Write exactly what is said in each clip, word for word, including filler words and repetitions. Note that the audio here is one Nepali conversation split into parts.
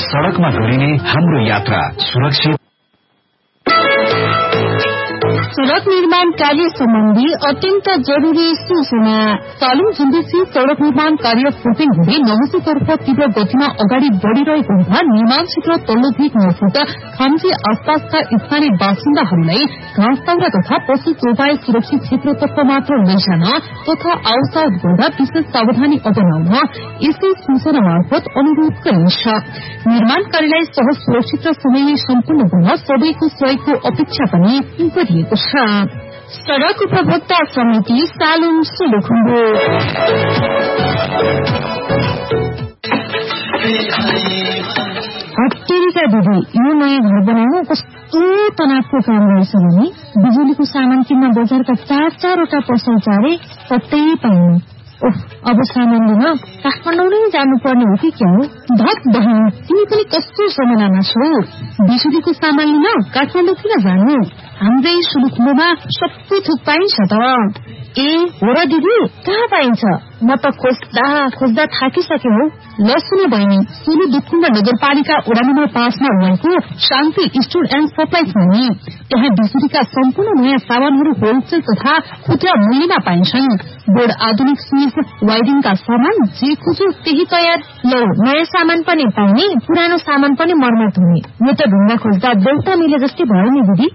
सड़कमा गरिने हाम्रो यात्रा सुरक्षित। सड़क निर्माण कार्य सम्बन्धी अत्यन्त जरूरी सूचना। तालुङ झुन्डेसी सड़क निर्माण कार्य फुटिङ हुँदै नौसीतर्फ तीव्र गतिमा अगाडि बढ़िरहेको हुँदा निर्माण क्षेत्र तल्लो भेग नौ फुट खाम्ची आसपासका स्थानीय बासिन्दाहरूलाई घाँस दाउरा तथा पशु चौपाई सुरक्षित क्षेत्रतर्फ मात्र लैजान तथा आवश्यक गर्दा विशेष सावधानी अपनाउन यसै सूचना मार्फत अनुरोध गरिन्छ। निर्माण कार्यलाई सहज सुरक्षित र समयमै सम्पूर्ण गर्न सबैको सहयोगको अपेक्षा पनि गरिएको छ। सड़क उपभोक्ता समिति सालुङ सोलुखुम्बु। हत्तेरीका दिदी, यो नयाँ घर बनाउनु कस्तो तनावको काम रहेछ भने बिजुलीको सामान किन्न बजारका चार चारवटा पसल चारे कतै पाइनु। ओह, अब सामान लिन काठमाडौँ नै जानुपर्ने हो कि क्या हो? धत बहिनी, तिमी पनि कस्तो जमानामा छौ? बिजुलीको सामान लिन काठमाडौँ किन जानु? हाम्रै सोलुखुम्बुमा सबै थोक पाइन्छ त। ए हो र दिदी, कहाँ पाइन्छ? म त खोज्दा खोज्दा थाकिसके हौ। ल सुन बहिनी, सोलु दुधकुण्ड नगरपालिका वडा नम्बर पाँचमा रहेको शान्ति स्टोर एण्ड सप्लाइज भने त्यहाँ बिजुलीका सम्पूर्ण नयाँ सामानहरू होलसेल तथा खुद्रा मूल्यमा पाइन्छन्। बोर्ड, आधुनिक स्विच, वायरिङका सामान जे खोज्यो त्यही तयार। ल, नयाँ सामान पनि पाइने, पुरानो सामान पनि मर्मत हुने। यो त ढुङ्गा खोज्दा देउता मिले जस्तै भयो नि दिदी।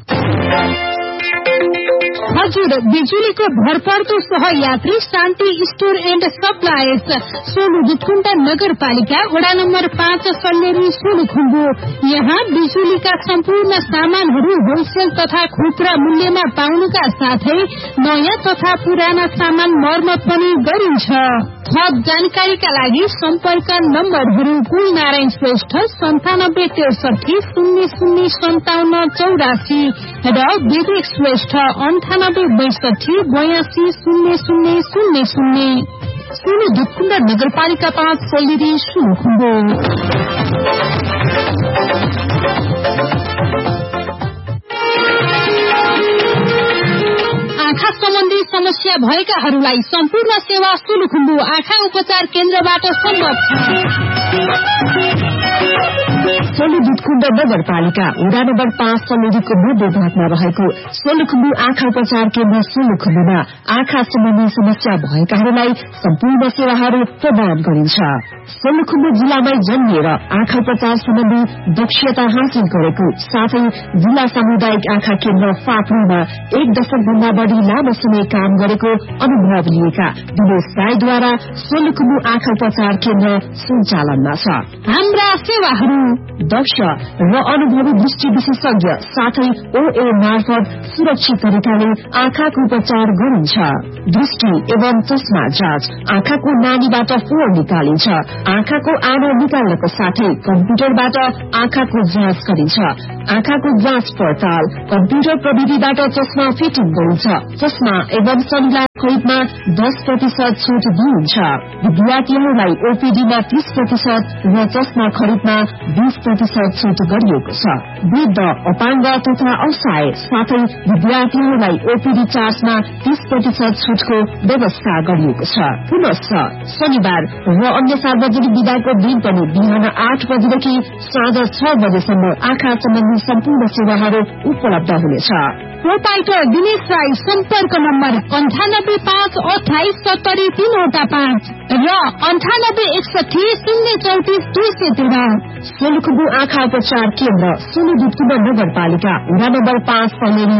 हजुर, बिजुलीको भरपर्दो सहयात्री शान्ति store and supplies, Solu Dudhkund नगरपालिका वडा नम्बर पाँच सल्लेरी सोलुखुम्बु। यहाँ बिजुलीका सम्पूर्ण सामानहरू होलसेल तथा खुद्रा मूल्यमा पाउनुका साथै नयाँ तथा पुराना सामान मर्मत पनि गरिन्छ। थप जानकारीका लागि सम्पर्क नम्बरहरू कुल नारायण श्रेष्ठ सन्तानब्बे त्रिसठी शून्य शून्य सन्ताउन्न चौरासी र विवेक श्रेष्ठ अन्ठानब्बे बैसठी बयासी शून्य शून्य शून्य शून्य। सोलु दुधकुण्ड नगरपालिका पाँच सल्लेरी सोलुखुम्बु। आँखा सम्बन्धी समस्या भएकाहरूलाई सम्पूर्ण सेवा सोलुखुम्बु आँखा उपचार केन्द्रबाट सम्भव छ। सोलु दुधकुण्ड नगरपालिका वडा नम्बर पाँच सल्लेरीको मध्य भागमा रहेको सोलुखुम्बु आँखा उपचार केन्द्र सोलुखुम्बुमा आँखा सम्बन्धी समस्या भएकाहरूलाई सम्पूर्ण सेवाहरू प्रदान गरिन्छ। सोलुखुम्बु जिल्लामै जन्मिएर आँखा उपचार सम्बन्धी दक्षता हासिल गरेको साथै जिल्ला सामुदायिक आँखा केन्द्र फाप्रूमा एक दशक भन्दा बढ़ी लामो समय काम गरेको अनुभव लिएका दिनेश राईद्वारा सोलुखुम्बु आँखा उपचार केन्द्र सञ्चालनमा छ। हाम्रा सेवाहरू दक्ष र अनुभवी दृष्टि विशेषज्ञ साथै ओए मार्फत सुरक्षित तरिकाले आँखाको उपचार गरिन्छ। दृष्टि एवं चस्मा जाँच, आँखाको नानीबाट फोहोर निकालिन्छ, आँखाको आनो निकाल्नको साथै कम्प्युटरबाट आँखाको जाँच गरिन्छ। आँखाको जाँच पड़ताल, कम्प्युटर प्रविधिबाट चस्मा फिटिङ गरिन्छ। चस्मा एवं सनग्लास खरिदमा दस प्रतिशत छूट दिइन्छ। विद्यार्थीहरूलाई ओपीडीमा तीस प्रतिशत र चस्मा खरिदमा बीस प्रतिशत छूट गरिएको छ। वृद्ध, अपाङ्ग तथा असहाय साथै विद्यार्थीहरूलाई ओपीडी चार्जमा तीस प्रतिशत छूटको व्यवस्था गरिएको छ। पुनश्च शनिबार र अन्य सार्वजनिक विदाको दिन पनि बिहान आठ बजेदेखि साँझ छ बजेसम्म आँखा सम्बन्धी सम्पूर्ण सेवाहरू उपलब्ध हुनेछ। प्रोपाइटर दिनेश राई सम्पर्क नम्बर अन्ठानब्बे पाँच अठाइस सत्तरी तीनवटा पाँच र अन्ठानब्बे एकसठी शून्य चौतिस दुई सय तेह्र। सोलुखुम्बु आँखा उपचार केन्द्र सोलु दुधकुण्ड नगरपालिका वडा नम्बर पाँच सल्लेरी